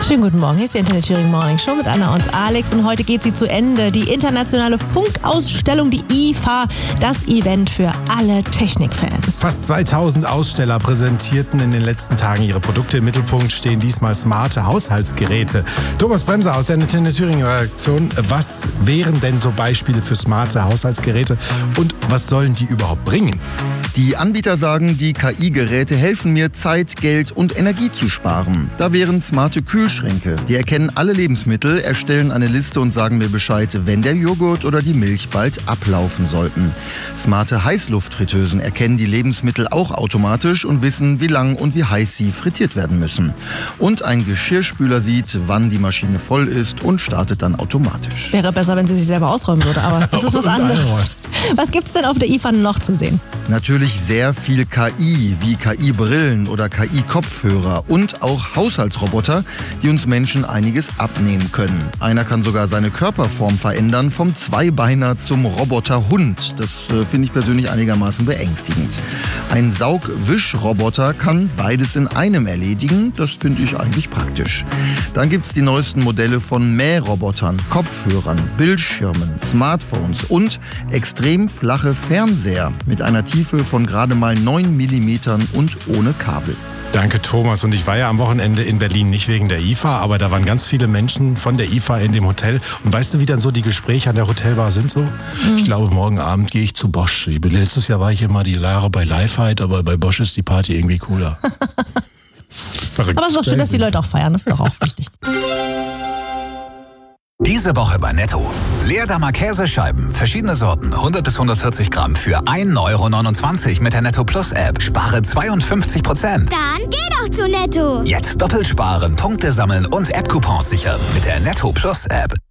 Schönen guten Morgen, hier ist die Internet Thüringen Morning Show mit Anna und Alex und heute geht sie zu Ende. Die internationale Funkausstellung, die IFA, das Event für alle Technikfans. Fast 2000 Aussteller präsentierten in den letzten Tagen ihre Produkte. Im Mittelpunkt stehen diesmal smarte Haushaltsgeräte. Thomas Bremser aus der Internet Thüringen Redaktion. Was wären denn so Beispiele für smarte Haushaltsgeräte und was sollen die überhaupt bringen? Die Anbieter sagen, die KI-Geräte helfen mir, Zeit, Geld und Energie zu sparen. Da wären smarte Kühlschränke. Die erkennen alle Lebensmittel, erstellen eine Liste und sagen mir Bescheid, wenn der Joghurt oder die Milch bald ablaufen sollten. Smarte Heißluftfritteusen erkennen die Lebensmittel auch automatisch und wissen, wie lang und wie heiß sie frittiert werden müssen. Und ein Geschirrspüler sieht, wann die Maschine voll ist und startet dann automatisch. Wäre besser, wenn sie sich selber ausräumen würde, aber das ist was anderes. Was gibt's denn auf der IFA noch zu sehen? Natürlich sehr viel KI, wie KI-Brillen oder KI-Kopfhörer und auch Haushaltsroboter, die uns Menschen einiges abnehmen können. Einer kann sogar seine Körperform verändern, vom Zweibeiner zum Roboterhund. Das finde ich persönlich einigermaßen beängstigend. Ein Saugwischroboter kann beides in einem erledigen. Das finde ich eigentlich praktisch. Dann gibt es die neuesten Modelle von Mährobotern, Kopfhörern, Bildschirmen, Smartphones und extrem flache Fernseher mit einer Tiefe von gerade mal 9 mm und ohne Kabel. Danke, Thomas. Und ich war ja am Wochenende in Berlin, nicht wegen der IFA, aber da waren ganz viele Menschen von der IFA in dem Hotel. Und weißt du, wie dann so die Gespräche an der Hotelbar sind so? Ich glaube, morgen Abend gehe ich zu Bosch. Letztes Jahr war ich immer die Jahre bei Lifeheit, aber bei Bosch ist die Party irgendwie cooler. Verrückt. Aber es ist doch schön, dass die Leute auch feiern. Das ist doch auch wichtig. Diese Woche bei Netto. Leerdammer Käsescheiben, verschiedene Sorten, 100 bis 140 Gramm für 1,29 € mit der Netto Plus App. Spare 52%. Dann geh doch zu Netto. Jetzt doppelt sparen, Punkte sammeln und App-Coupons sichern mit der Netto Plus App.